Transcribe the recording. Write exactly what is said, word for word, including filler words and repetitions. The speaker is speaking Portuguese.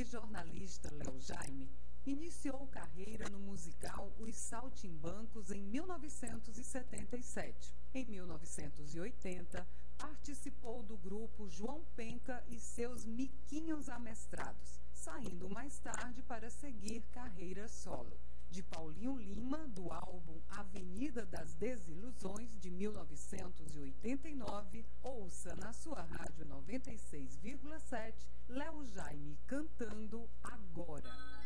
jornalista Léo Jaime iniciou carreira no musical Os Saltimbancos em mil novecentos e setenta e sete. Em mil novecentos e oitenta, participou do grupo João Penca e seus Miquinhos Amestrados, saindo mais tarde para seguir carreira solo. De Paulinho Lima, do álbum Avenida das Desilusões, de mil novecentos e oitenta e nove, ouça na sua rádio noventa e seis vírgula sete, Léo Jaime cantando Agora.